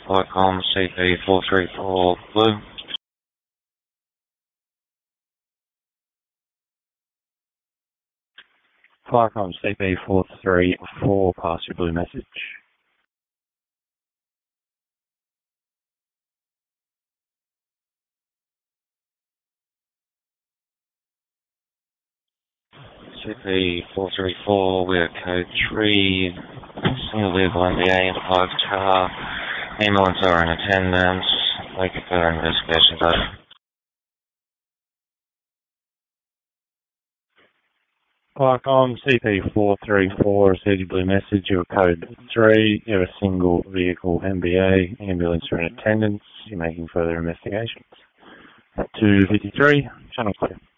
Flightcom CP434 Blue. Flightcom CP434, pass your blue message. CP434, we are code 3, single vehicle MBA, live car, ambulance are in attendance, wake up further investigations over. Flightcom CP434, received your blue message, you are code 3, you have a single vehicle MBA, ambulance are in attendance, you're making further investigations. At 2:53, channel clear.